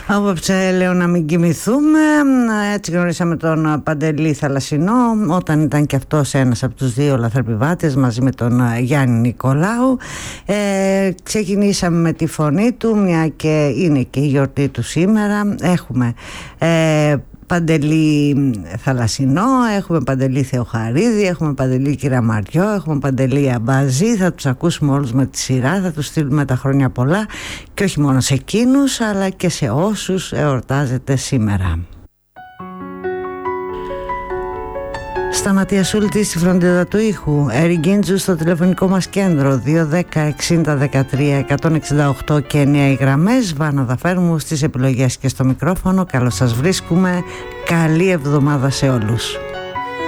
Απόψε λέω να μην κοιμηθούμε. Έτσι γνωρίσαμε τον Παντελή Θαλασσινό, όταν ήταν και αυτός ένας από τους δύο λαθρεπιβάτες μαζί με τον Γιάννη Νικολάου. Ξεκινήσαμε με τη φωνή του, μια και είναι και η γιορτή του σήμερα. Έχουμε Παντελή Θαλασσινό, έχουμε Παντελή Θεοχαρίδη, έχουμε Παντελή Κυραμαριό, έχουμε Παντελή Αμπάζη. Θα τους ακούσουμε όλους με τη σειρά, θα τους στείλουμε τα χρόνια πολλά και όχι μόνο σε εκείνους αλλά και σε όσους εορτάζετε σήμερα. Σταματία Σούλτη στη φροντίδα του ήχου, Έρη Γκίντζου στο τηλεφωνικό μας κέντρο 210-60-13-168 και 9 οι γραμμές. Βάνα Δαφέρμου στις επιλογές και στο μικρόφωνο. Καλώς σας βρίσκουμε, καλή εβδομάδα σε όλους.